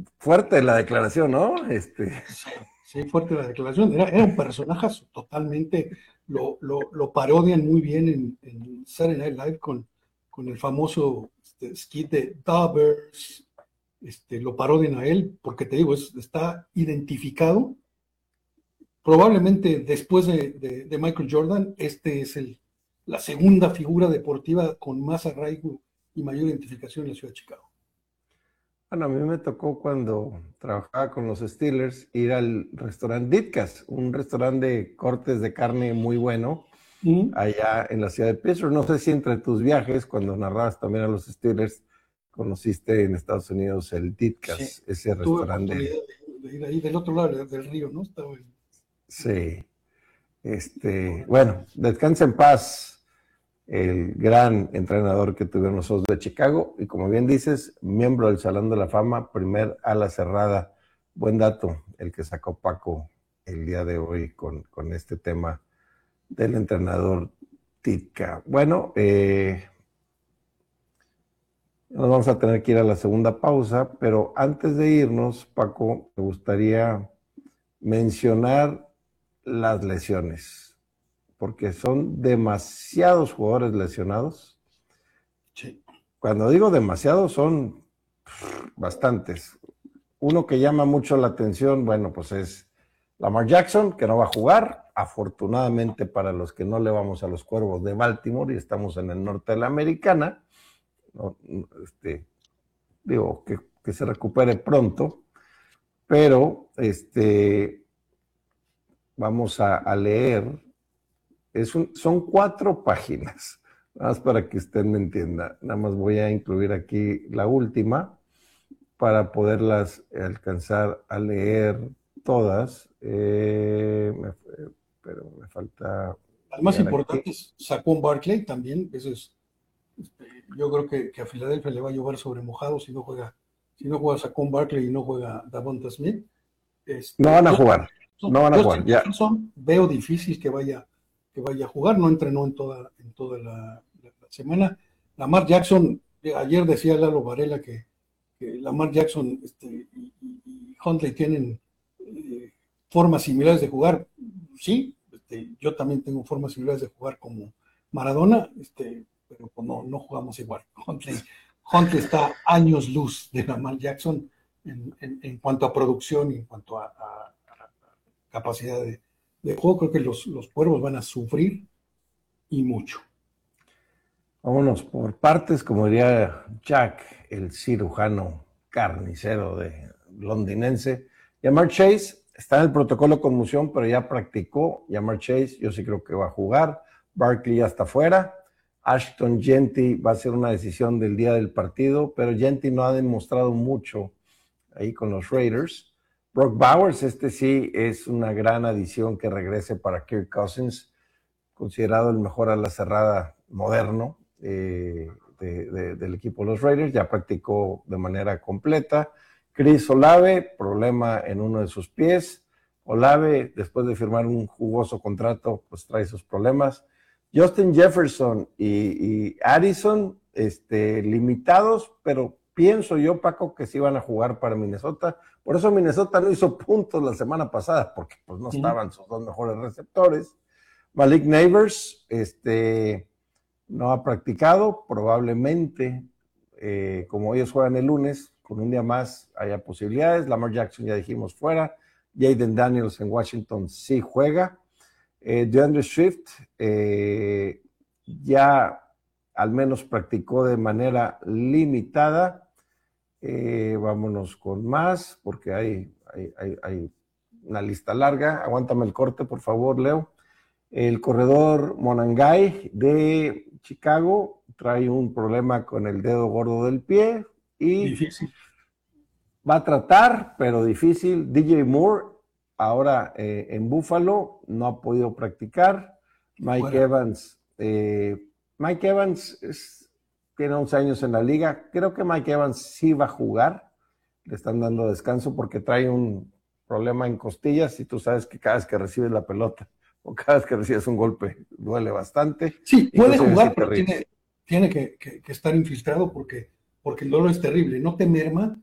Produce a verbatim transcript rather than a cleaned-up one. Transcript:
fuerte la declaración, ¿no? Este, Sí, sí, fuerte la declaración. Era, era un personaje totalmente, lo, lo, lo parodian muy bien en, en Saturday Night Live con, con el famoso este, skit de Dabbers. Este, lo parodian a él, porque te digo, es, está identificado. Probablemente después de, de, de Michael Jordan, este es el, la segunda figura deportiva con más arraigo y mayor identificación en la ciudad de Chicago. bueno, a mí me tocó cuando trabajaba con los Steelers ir al restaurante Ditkas, un restaurante de cortes de carne muy bueno Mm. allá en la ciudad de Pittsburgh. No sé si entre tus viajes, cuando narrabas también a los Steelers, conociste en Estados Unidos el Sí, Ditkas, ese tuve restaurante. oportunidad de, de ir ahí del otro lado del río, ¿no? Estaba en, Sí, este, bueno, descansa en paz el gran entrenador que tuvieron los Osos de Chicago y como bien dices, miembro del Salón de la Fama, primer ala cerrada. Buen dato el que sacó Paco el día de hoy con, con este tema del entrenador Titka. Bueno, eh, nos vamos a tener que ir a la segunda pausa, pero antes de irnos, Paco, me gustaría mencionar las lesiones, porque son demasiados jugadores lesionados. sí. Cuando digo demasiados, son bastantes. Uno que llama mucho la atención, bueno, pues es Lamar Jackson, que no va a jugar. Afortunadamente para los que no le vamos a los Cuervos de Baltimore y estamos en el norte de la Americana, no, este, digo, que, que se recupere pronto, pero este, vamos a, a leer, es un, son cuatro páginas, nada más para que usted me entienda, nada más voy a incluir aquí la última para poderlas alcanzar a leer todas, eh, me, pero me falta Al más llegar aquí. importante es Saquon Barkley también. Eso es, este, yo creo que, que, a Filadelfia le va a llover sobre mojado si no juega, si no juega Saquon Barkley y no juega Davonta Smith. No Este, van a Justin jugar, Jefferson, no van a Justin jugar, ya. Jefferson, veo difícil que vaya, que vaya a jugar, no entrenó en toda, en toda la, la, la semana. Lamar Jackson, ayer decía Lalo Varela que, que Lamar Jackson este, y, y, y Huntley tienen eh, formas similares de jugar. Sí, este, yo también tengo formas similares de jugar como Maradona, este, pero pues no, no jugamos igual. Huntley, Huntley está años luz de Lamar Jackson en, en, en cuanto a producción y en cuanto a, a, a capacidad de, de, juego. Creo que los, los cuervos van a sufrir y mucho. Vámonos por partes, como diría Jack, el cirujano carnicero de londinense. Jamar Chase está en el protocolo de conmoción, pero ya practicó. Jamar Chase, yo sí creo que va a jugar. Barkley ya está fuera. Ashton Jeanty va a ser una decisión del día del partido, pero Jeanty no ha demostrado mucho ahí con los Raiders. Brock Bowers, este sí es una gran adición que regrese para Kirk Cousins, considerado el mejor ala cerrada moderno eh, de, de, del equipo de los Raiders, ya practicó de manera completa. Chris Olave, problema en uno de sus pies. Olave, después de firmar un jugoso contrato, pues trae sus problemas. Justin Jefferson y, y Addison, este, limitados, pero pienso yo, Paco, que sí van a jugar para Minnesota. Por eso Minnesota no hizo puntos la semana pasada, porque pues no estaban sus dos mejores receptores. Malik Neighbors, este, no ha practicado, probablemente, eh, como ellos juegan el lunes, con un día más haya posibilidades. Lamar Jackson ya dijimos fuera. Jaden Daniels en Washington sí juega. Eh, DeAndre Swift eh, ya al menos practicó de manera limitada. Eh, vámonos con más, porque hay, hay, hay, hay una lista larga. Aguántame el corte, por favor, Leo. El corredor Monangai de Chicago trae un problema con el dedo gordo del pie y Difícil. va a tratar, pero difícil. D J Moore, ahora eh, en Buffalo, no ha podido practicar. Mike Fuera. Evans, eh, Mike Evans es, tiene once años en la liga. Creo que Mike Evans sí va a jugar. Le están dando descanso porque trae un problema en costillas y tú sabes que cada vez que recibes la pelota o cada vez que recibes un golpe duele bastante, Sí, puede inclusive si jugar, te pero ríes. tiene, tiene que, que, que estar infiltrado porque, porque el dolor es terrible. No te merma,